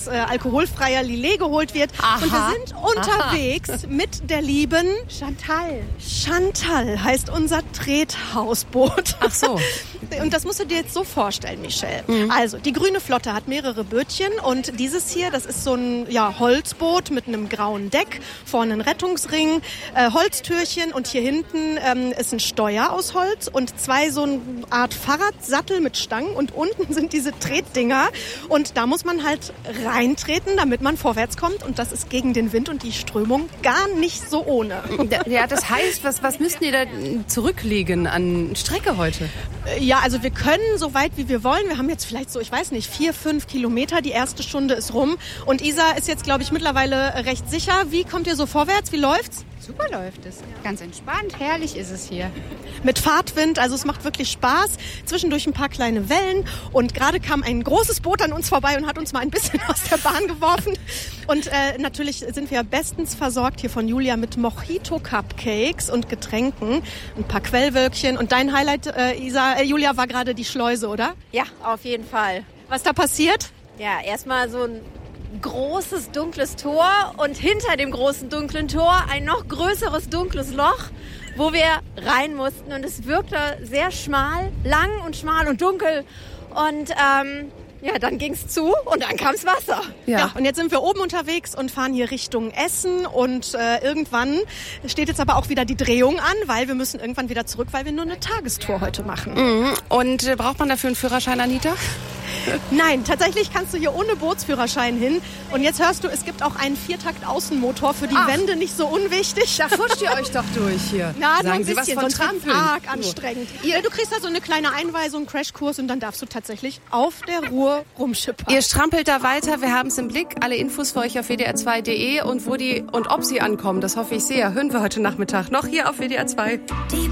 alkoholfreier Lillet geholt wird. Aha. Und wir sind unterwegs mit der lieben Chantal. Chantal heißt unser Trethausboot. Ach so. Und das musst du dir jetzt so vorstellen, Michelle. Also, die Grüne Flotte hat mehrere Bötchen und dieses hier, das ist so ein Holzboot mit einem grauen Deck, vorne ein Rettungsring, Holztürchen und hier hinten ist ein Steuer aus Holz und 2 so eine Art Fahrradsattel mit Stangen und unten sind diese Tretdinger und da muss man halt reintreten, damit man vorwärts kommt und das ist gegen den Wind und die Strömung gar nicht so ohne. Ja, das heißt, was müssten ihr da zurücklegen an Strecke heute? Ja, also wir können so weit wie wir wollen. Wir haben jetzt vielleicht so, 4-5 Kilometer. Die erste Stunde ist rum. Und Isa ist jetzt, glaube ich, mittlerweile recht sicher. Wie kommt ihr so vorwärts? Wie läuft's? Super läuft es. Ganz entspannt. Herrlich ist es hier. Mit Fahrtwind, also es macht wirklich Spaß. Zwischendurch ein paar kleine Wellen. Und gerade kam ein großes Boot an uns vorbei und hat uns mal ein bisschen aus der Bahn geworfen. Und natürlich sind wir bestens versorgt hier von Julia mit Mojito-Cupcakes und Getränken. Ein paar Quellwölkchen. Und dein Highlight, Julia, war gerade die Schleuse, oder? Ja, auf jeden Fall. Was da passiert? Ja, erstmal so ein großes, dunkles Tor und hinter dem großen, dunklen Tor ein noch größeres, dunkles Loch, wo wir rein mussten. Und es wirkte sehr schmal, lang und schmal und dunkel. Und dann ging's zu und dann kam's Wasser. Ja, und jetzt sind wir oben unterwegs und fahren hier Richtung Essen. Und irgendwann steht jetzt aber auch wieder die Drehung an, weil wir müssen irgendwann wieder zurück, weil wir nur eine Tagestour heute machen. Und braucht man dafür einen Führerschein, Anita? Nein, tatsächlich kannst du hier ohne Bootsführerschein hin. Und jetzt hörst du, es gibt auch einen 4-Takt-Außenmotor für die Wände, nicht so unwichtig. Da fuscht ihr euch doch durch hier. Na, Sagen nur ein Sie was bisschen, von sonst wird's Trampeln. arg anstrengend. Du kriegst da so eine kleine Einweisung, Crashkurs und dann darfst du tatsächlich auf der Ruhr rumschippern. Ihr strampelt da weiter, wir haben es im Blick. Alle Infos für euch auf wdr2.de und ob sie ankommen, das hoffe ich sehr, hören wir heute Nachmittag noch hier auf WDR 2.